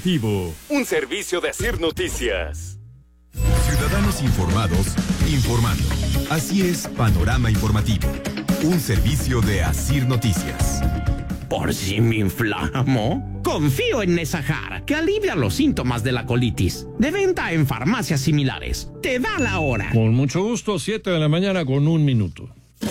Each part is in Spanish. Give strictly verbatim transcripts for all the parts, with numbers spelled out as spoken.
Informativo, un servicio de Asir Noticias. Ciudadanos informados, informando. Así es Panorama Informativo, un servicio de Asir Noticias. ¿Por si me inflamo? Confío en Nesajar, que alivia los síntomas de la colitis. De venta en farmacias similares. Te da la hora. Con mucho gusto, siete de la mañana con un minuto.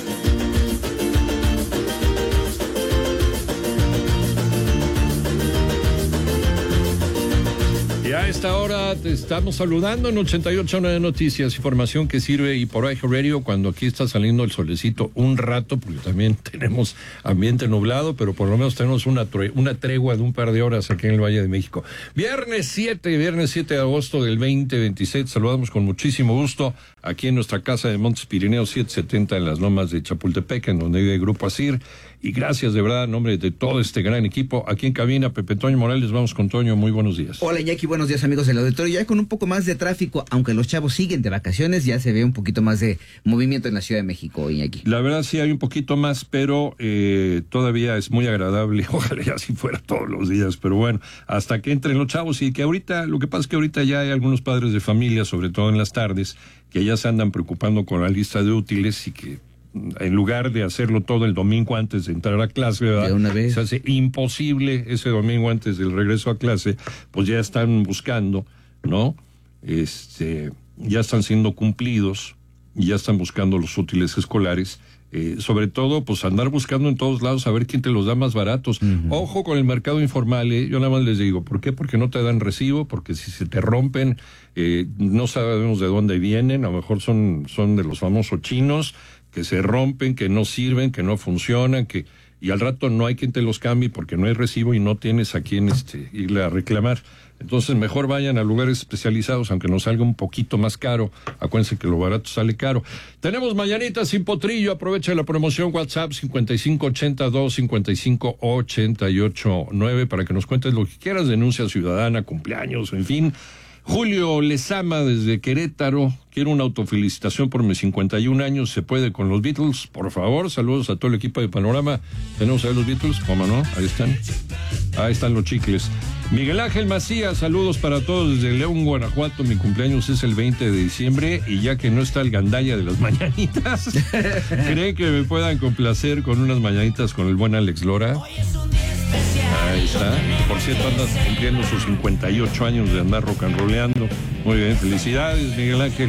Y a esta hora te estamos saludando en ochenta y ocho punto nueve Noticias, información que sirve y por iHeart Radio cuando aquí está saliendo el solecito un rato, porque también tenemos ambiente nublado, pero por lo menos tenemos una, tre- una tregua de un par de horas aquí en el Valle de México. Viernes siete, viernes siete de agosto del veinte veintiséis, saludamos con muchísimo gusto aquí en nuestra casa de Montes Pirineos setecientos setenta en las lomas de Chapultepec, en donde vive el Grupo Asir. Y gracias de verdad en nombre de todo este gran equipo. Aquí en cabina, Pepe Toño Morales, vamos con Toño, muy buenos días. Hola Iñaki, buenos días amigos del auditorio. Ya con un poco más de tráfico, aunque los chavos siguen de vacaciones, ya se ve un poquito más de movimiento en la Ciudad de México, Iñaki. La verdad sí hay un poquito más, pero eh, todavía es muy agradable. Ojalá ya así fuera todos los días, pero bueno, hasta que entren los chavos y que ahorita, lo que pasa es que ahorita ya hay algunos padres de familia, sobre todo en las tardes, que ya se andan preocupando con la lista de útiles y que en lugar de hacerlo todo el domingo antes de entrar a clase, ¿verdad? De una vez. Se hace imposible ese domingo antes del regreso a clase, pues ya están buscando, ¿no? Este, ya están siendo cumplidos, y ya están buscando los útiles escolares, eh, sobre todo, pues andar buscando en todos lados a ver quién te los da más baratos. Uh-huh. Ojo con el mercado informal, ¿eh? Yo nada más les digo, ¿por qué? Porque no te dan recibo, porque si se te rompen, eh, no sabemos de dónde vienen, a lo mejor son, son de los famosos chinos, que se rompen, que no sirven, que no funcionan, que y al rato no hay quien te los cambie porque no hay recibo y no tienes a quien este, irle a reclamar. Entonces mejor vayan a lugares especializados, aunque nos salga un poquito más caro. Acuérdense que lo barato sale caro. Tenemos mañanitas sin potrillo, aprovecha la promoción WhatsApp cincuenta y cinco ochenta y dos cincuenta y cinco ochenta y ocho nueve para que nos cuentes lo que quieras, denuncia ciudadana, cumpleaños, en fin. Julio Lezama desde Querétaro, quiero una autofelicitación por mis cincuenta y un años, se puede con los Beatles, por favor, saludos a todo el equipo de Panorama. Tenemos ahí los Beatles, ¿cómo no? Ahí están, ahí están los chicles. Miguel Ángel Macías, saludos para todos desde León, Guanajuato, mi cumpleaños es el veinte de diciembre y ya que no está el gandalla de las mañanitas, ¿cree que me puedan complacer con unas mañanitas con el buen Alex Lora? Ahí está. Por cierto, andas cumpliendo sus cincuenta y ocho años de andar rock and rolleando. Muy bien, felicidades, Miguel Ángel.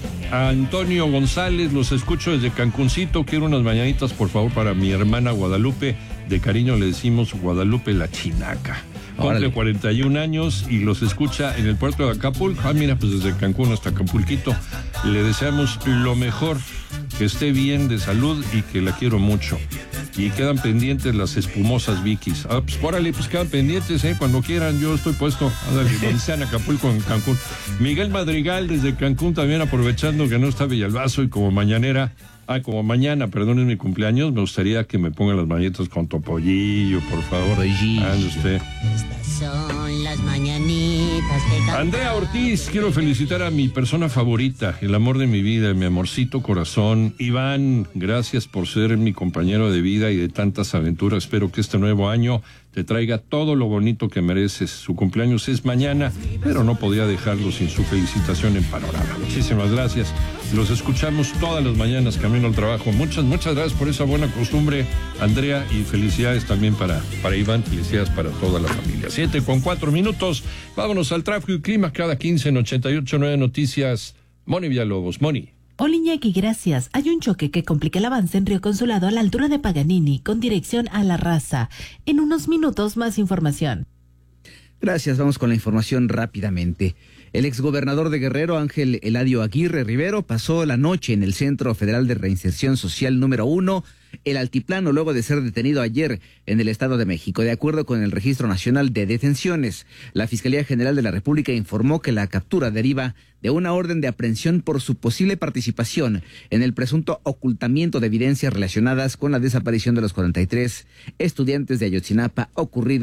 A Antonio González, los escucho desde Cancuncito. Quiero unas mañanitas, por favor, para mi hermana Guadalupe. De cariño le decimos Guadalupe la Chinaca. Cumple cuarenta y un años y los escucha en el puerto de Acapulco. Ah, mira, pues desde Cancún hasta Acapulquito. Le deseamos lo mejor, que esté bien de salud y que la quiero mucho. Y quedan pendientes las espumosas Vikis. Ah, pues órale, pues quedan pendientes, ¿eh? Cuando quieran, yo estoy puesto. Ándale, donde sean Acapulco, en Cancún. Miguel Madrigal desde Cancún también, aprovechando que no está Villalbazo y como mañanera. Ah, como mañana, perdón, es mi cumpleaños, me gustaría que me pongan las mañanitas con Topollillo, por favor. Topollillo. Ande usted. Estas son las mañanitas que cantan. Andrea Ortiz, quiero felicitar a mi persona favorita, el amor de mi vida, mi amorcito corazón. Iván, gracias por ser mi compañero de vida y de tantas aventuras. Espero que este nuevo año te traiga todo lo bonito que mereces. Su cumpleaños es mañana, pero no podía dejarlo sin su felicitación en Panorama. Muchísimas gracias. Los escuchamos todas las mañanas camino al trabajo. Muchas, muchas gracias por esa buena costumbre, Andrea, y felicidades también para, para Iván, felicidades para toda la familia. Siete con cuatro minutos, vámonos al tráfico y clima cada quince en ochenta y ocho punto nueve Noticias. Moni Villalobos, Moni. Hola Iñaki, gracias. Hay un choque que complica el avance en Río Consulado a la altura de Paganini, con dirección a La Raza. En unos minutos más información. Gracias, vamos con la información rápidamente. El exgobernador de Guerrero, Ángel Eladio Aguirre Rivero, pasó la noche en el Centro Federal de Reinserción Social número uno, el Altiplano, luego de ser detenido ayer en el Estado de México. De acuerdo con el Registro Nacional de Detenciones, la Fiscalía General de la República informó que la captura deriva de una orden de aprehensión por su posible participación en el presunto ocultamiento de evidencias relacionadas con la desaparición de los cuarenta y tres estudiantes de Ayotzinapa ocurrida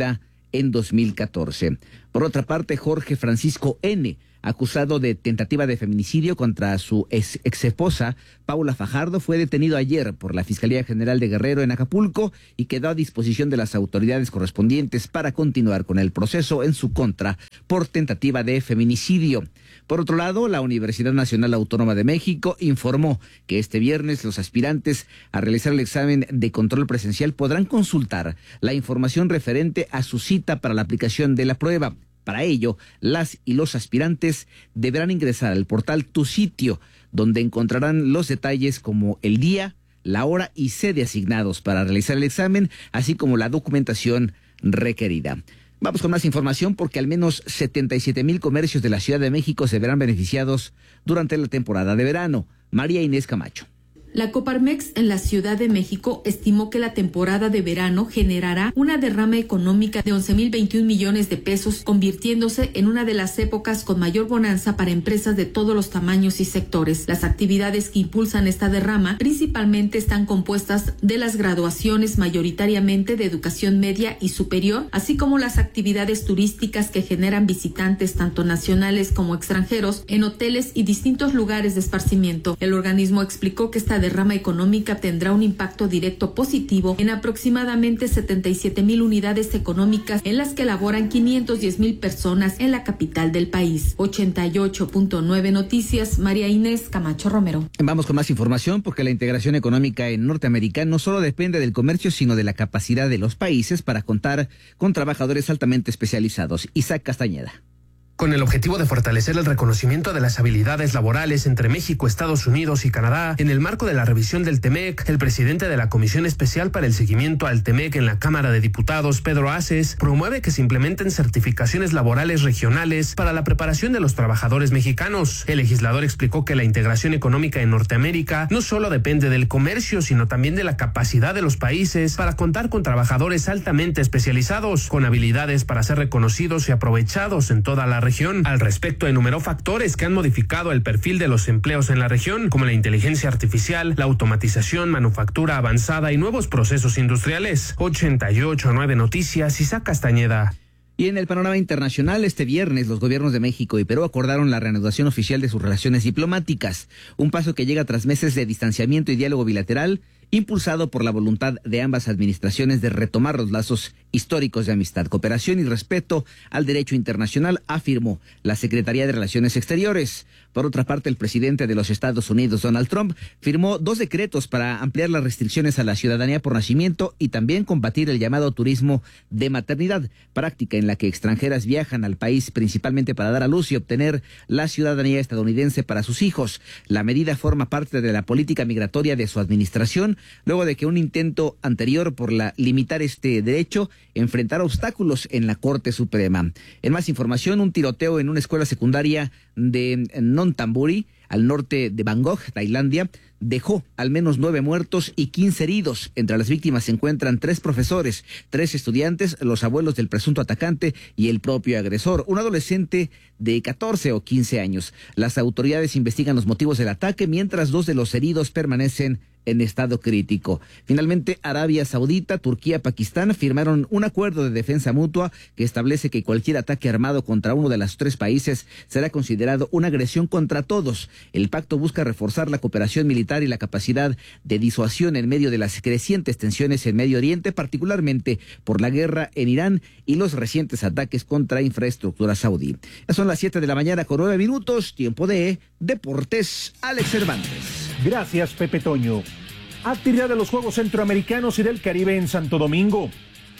en dos mil catorce. Por otra parte, Jorge Francisco N., acusado de tentativa de feminicidio contra su ex, ex esposa, Paula Fajardo, fue detenido ayer por la Fiscalía General de Guerrero en Acapulco y quedó a disposición de las autoridades correspondientes para continuar con el proceso en su contra por tentativa de feminicidio. Por otro lado, la Universidad Nacional Autónoma de México informó que este viernes los aspirantes a realizar el examen de control presencial podrán consultar la información referente a su cita para la aplicación de la prueba. Para ello, las y los aspirantes deberán ingresar al portal Tu Sitio, donde encontrarán los detalles como el día, la hora y sede asignados para realizar el examen, así como la documentación requerida. Vamos con más información porque al menos setenta y siete mil comercios de la Ciudad de México se verán beneficiados durante la temporada de verano. María Inés Camacho. La Coparmex en la Ciudad de México estimó que la temporada de verano generará una derrama económica de once mil veintiún millones de pesos, convirtiéndose en una de las épocas con mayor bonanza para empresas de todos los tamaños y sectores. Las actividades que impulsan esta derrama principalmente están compuestas de las graduaciones mayoritariamente de educación media y superior, así como las actividades turísticas que generan visitantes tanto nacionales como extranjeros en hoteles y distintos lugares de esparcimiento. El organismo explicó que esta derrama económica tendrá un impacto directo positivo en aproximadamente setenta y siete mil unidades económicas en las que laboran quinientas diez mil personas en la capital del país. ochenta y ocho punto nueve Noticias, María Inés Camacho Romero. Vamos con más información porque la integración económica en Norteamérica no solo depende del comercio, sino de la capacidad de los países para contar con trabajadores altamente especializados. Isaac Castañeda. Con el objetivo de fortalecer el reconocimiento de las habilidades laborales entre México, Estados Unidos y Canadá, en el marco de la revisión del TEMEC, el presidente de la Comisión Especial para el Seguimiento al TEMEC en la Cámara de Diputados, Pedro Aces, promueve que se implementen certificaciones laborales regionales para la preparación de los trabajadores mexicanos. El legislador explicó que la integración económica en Norteamérica no solo depende del comercio, sino también de la capacidad de los países para contar con trabajadores altamente especializados, con habilidades para ser reconocidos y aprovechados en toda la región. Al respecto, enumeró factores que han modificado el perfil de los empleos en la región, como la inteligencia artificial, la automatización, manufactura avanzada y nuevos procesos industriales. ochenta y ocho punto nueve Noticias, Isaac Castañeda. Y en el panorama internacional, este viernes los gobiernos de México y Perú acordaron la reanudación oficial de sus relaciones diplomáticas, un paso que llega tras meses de distanciamiento y diálogo bilateral, impulsado por la voluntad de ambas administraciones de retomar los lazos históricos de amistad, cooperación y respeto al derecho internacional, afirmó la Secretaría de Relaciones Exteriores. Por otra parte, el presidente de los Estados Unidos, Donald Trump, firmó dos decretos para ampliar las restricciones a la ciudadanía por nacimiento y también combatir el llamado turismo de maternidad, práctica en la que extranjeras viajan al país principalmente para dar a luz y obtener la ciudadanía estadounidense para sus hijos. La medida forma parte de la política migratoria de su administración, luego de que un intento anterior por la limitar este derecho enfrentara obstáculos en la Corte Suprema. En más información, un tiroteo en una escuela secundaria de Nonthaburi, al norte de Bangkok, Tailandia, dejó al menos nueve muertos y quince heridos. Entre las víctimas se encuentran tres profesores, tres estudiantes, los abuelos del presunto atacante y el propio agresor, un adolescente de catorce o quince años. Las autoridades investigan los motivos del ataque, mientras dos de los heridos permanecen en estado crítico. Finalmente, Arabia Saudita, Turquía y Pakistán firmaron un acuerdo de defensa mutua que establece que cualquier ataque armado contra uno de los tres países será considerado una agresión contra todos. El pacto busca reforzar la cooperación militar y la capacidad de disuasión en medio de las crecientes tensiones en Medio Oriente, particularmente por la guerra en Irán y los recientes ataques contra infraestructura saudí. Ya son las siete de la mañana con nueve minutos, tiempo de Deportes. Alex Cervantes. Gracias, Pepe Toño. Actividad de los Juegos Centroamericanos y del Caribe en Santo Domingo.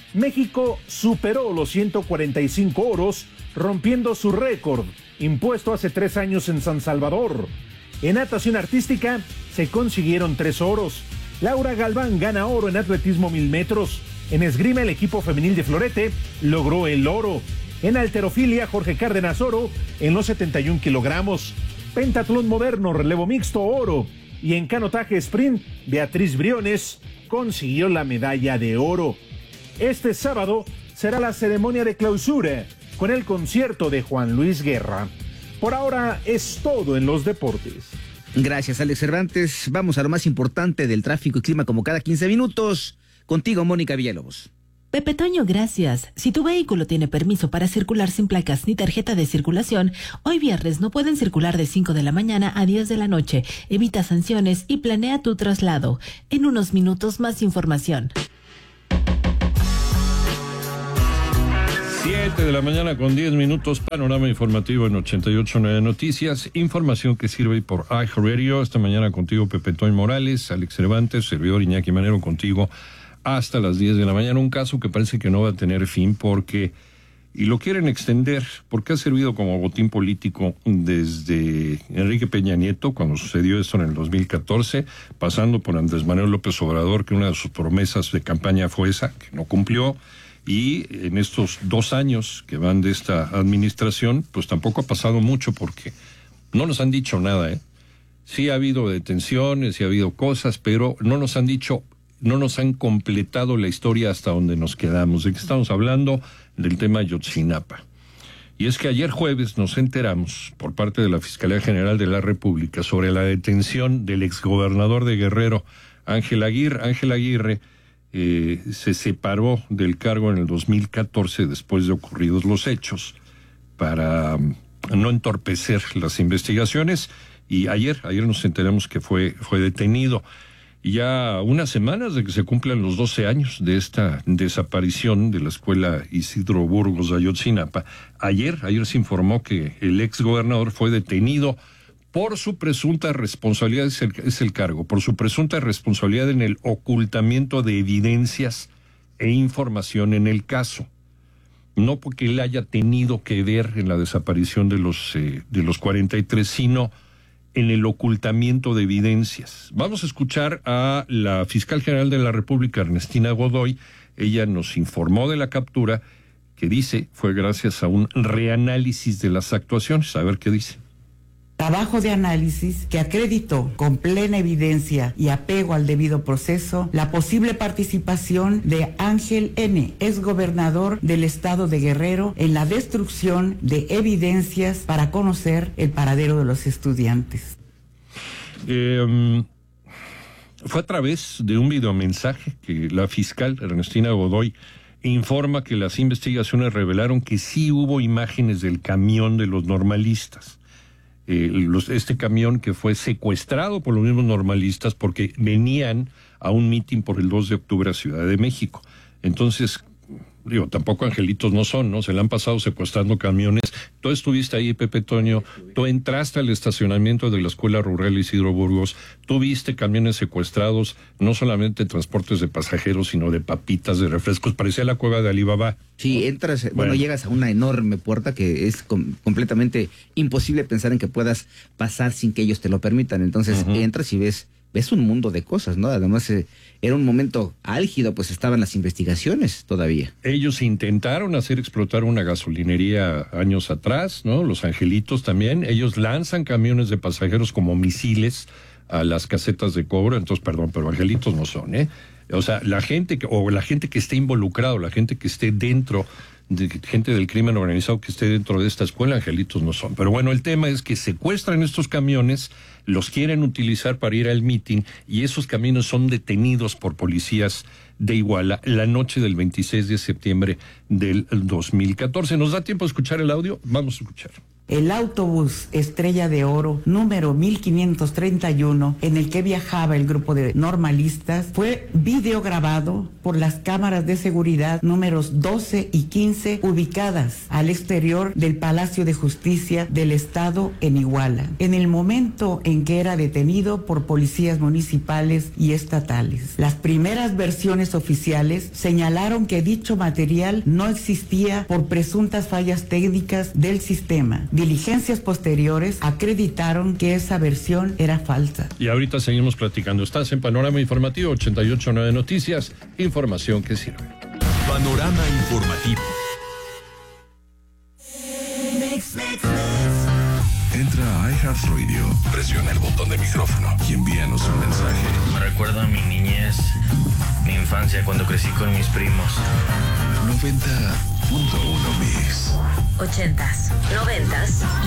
México superó los ciento cuarenta y cinco oros, rompiendo su récord, impuesto hace tres años en San Salvador. En natación artística se consiguieron tres oros. Laura Galván gana oro en atletismo mil metros. En esgrima, el equipo femenil de Florete logró el oro. En halterofilia, Jorge Cárdenas oro en los setenta y un kilogramos. Pentatlón moderno, relevo mixto, oro. Y en canotaje sprint, Beatriz Briones consiguió la medalla de oro. Este sábado será la ceremonia de clausura con el concierto de Juan Luis Guerra. Por ahora es todo en los deportes. Gracias, Alex Cervantes. Vamos a lo más importante del tráfico y clima como cada quince minutos. Contigo, Mónica Villalobos. Pepe Toño, gracias. Si tu vehículo tiene permiso para circular sin placas ni tarjeta de circulación, hoy viernes no pueden circular de cinco de la mañana a diez de la noche. Evita sanciones y planea tu traslado. En unos minutos más información. siete de la mañana con diez minutos, panorama informativo en ochenta y ocho punto nueve Noticias, información que sirve por iHeartRadio. Esta mañana contigo Pepe Toño Morales, Alex Cervantes, servidor Iñaki Manero contigo hasta las diez de la mañana. Un caso que parece que no va a tener fin porque, y lo quieren extender, porque ha servido como botín político desde Enrique Peña Nieto, cuando sucedió esto en el dos mil catorce, pasando por Andrés Manuel López Obrador, que una de sus promesas de campaña fue esa, que no cumplió. Y en estos dos años que van de esta administración, pues tampoco ha pasado mucho porque no nos han dicho nada, ¿eh? Sí ha habido detenciones, sí ha habido cosas, pero no nos han dicho, no nos han completado la historia hasta donde nos quedamos. ¿De qué estamos hablando? Del tema Ayotzinapa. Y es que ayer jueves nos enteramos por parte de la Fiscalía General de la República sobre la detención del exgobernador de Guerrero, Ángel Aguirre. Ángel Aguirre Eh, se separó del cargo en el dos mil catorce después de ocurridos los hechos para um, no entorpecer las investigaciones, y ayer, ayer nos enteramos que fue, fue detenido. Y ya unas semanas de que se cumplan los doce años de esta desaparición de la escuela Isidro Burgos de Ayotzinapa, ayer, ayer se informó que el ex gobernador fue detenido por su presunta responsabilidad, es el, es el cargo, por su presunta responsabilidad en el ocultamiento de evidencias e información en el caso. No porque él haya tenido que ver en la desaparición de los, eh, de los cuarenta y tres, sino en el ocultamiento de evidencias. Vamos a escuchar a la fiscal general de la República, Ernestina Godoy. Ella nos informó de la captura, que dice fue gracias a un reanálisis de las actuaciones. A ver qué dice. Trabajo de análisis que acreditó con plena evidencia y apego al debido proceso la posible participación de Ángel N., exgobernador del estado de Guerrero, en la destrucción de evidencias para conocer el paradero de los estudiantes. Eh, um, fue a través de un videomensaje que la fiscal Ernestina Godoy informa que las investigaciones revelaron que sí hubo imágenes del camión de los normalistas. Eh, los, este camión que fue secuestrado por los mismos normalistas porque venían a un mitin por el dos de octubre a Ciudad de México. Entonces, digo, tampoco angelitos no son, ¿no? Se le han pasado secuestrando camiones. Tú estuviste ahí, Pepe Toño, tú entraste al estacionamiento de la Escuela Rural Isidro Burgos, tú viste camiones secuestrados, no solamente transportes de pasajeros, sino de papitas, de refrescos, parecía la cueva de Alibaba. Sí, entras, bueno, Bueno. llegas a una enorme puerta que es com- completamente imposible pensar en que puedas pasar sin que ellos te lo permitan. Entonces Ujú. entras y ves, ves un mundo de cosas, ¿no? Además eh, era un momento álgido, pues estaban las investigaciones todavía. Ellos intentaron hacer explotar una gasolinería años atrás, ¿no? Los angelitos también. Ellos lanzan camiones de pasajeros como misiles a las casetas de cobro. Entonces, perdón, pero angelitos no son, ¿eh? O sea, la gente que, o la gente que esté involucrado, la gente que esté dentro, de, gente del crimen organizado que esté dentro de esta escuela, angelitos no son. Pero bueno, el tema es que secuestran estos camiones, los quieren utilizar para ir al mitin, y esos camiones son detenidos por policías de Iguala la noche del veintiséis de septiembre del dos mil catorce. ¿Nos da tiempo de escuchar el audio? Vamos a escuchar. El autobús Estrella de Oro número mil quinientos treinta y uno, en el que viajaba el grupo de normalistas, fue videograbado por las cámaras de seguridad números doce y quince ubicadas al exterior del Palacio de Justicia del Estado en Iguala, en el momento en que era detenido por policías municipales y estatales. Las primeras versiones oficiales señalaron que dicho material no existía por presuntas fallas técnicas del sistema. Diligencias posteriores acreditaron que esa versión era falsa. Y ahorita seguimos platicando. Estás en Panorama Informativo ochenta y ocho punto nueve Noticias, información que sirve. Panorama Informativo. Entra a iHeartRadio, presiona el botón de micrófono y envíanos un mensaje. Me recuerda a mi niñez, mi infancia cuando crecí con mis primos. noventa punto uno Mix. Ochentas, noventas